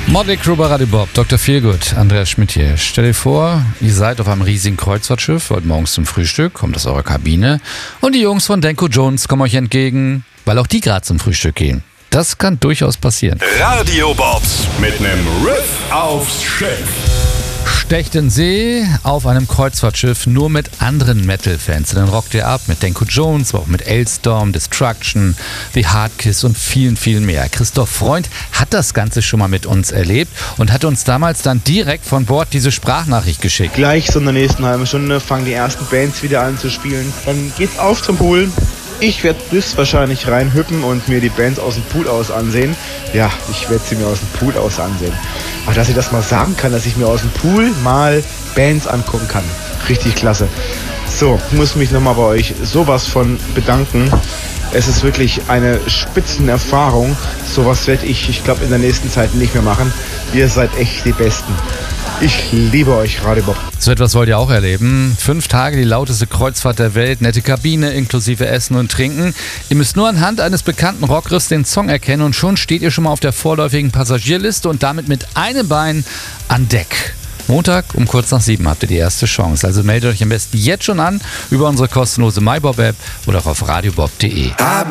Motley Crue bei Radio Bob, Dr. Feelgood, Andreas Schmidt hier. Stell dir vor, ihr seid auf einem riesigen Kreuzfahrtschiff, wollt morgens zum Frühstück, kommt aus eurer Kabine und die Jungs von Danko Jones kommen euch entgegen, weil auch die gerade zum Frühstück gehen. Das kann durchaus passieren. Radio Bob mit nem Riff aufs Schiff. Stechtensee auf einem Kreuzfahrtschiff nur mit anderen Metal-Fans. Dann rockt ihr ab mit Danko Jones, aber auch mit Alestorm, Destruction, The Hardkiss und vielen, vielen mehr. Christoph Freund hat das Ganze schon mal mit uns erlebt und hat uns damals dann direkt von Bord diese Sprachnachricht geschickt. Gleich so in der nächsten halben Stunde fangen die ersten Bands wieder an zu spielen. Dann geht's auf zum Pool. Ich werde wahrscheinlich reinhüppen und mir die Bands aus dem Pool aus ansehen. Ja, ich werde sie mir aus dem Pool aus ansehen. Aber dass ich das mal sagen kann, dass ich mir aus dem Pool mal Bands angucken kann. Richtig klasse. So, ich muss mich nochmal bei euch sowas von bedanken. Es ist wirklich eine Spitzenerfahrung. Sowas werde ich glaube, in der nächsten Zeit nicht mehr machen. Ihr seid echt die Besten. Ich liebe euch, Radio Bob. So etwas wollt ihr auch erleben. 5 Tage die lauteste Kreuzfahrt der Welt, nette Kabine inklusive Essen und Trinken. Ihr müsst nur anhand eines bekannten Rockriffs den Song erkennen und schon steht ihr schon mal auf der vorläufigen Passagierliste und damit mit einem Bein an Deck. Montag um kurz nach 7 habt ihr die erste Chance. Also meldet euch am besten jetzt schon an über unsere kostenlose MyBob-App oder auch auf radiobob.de.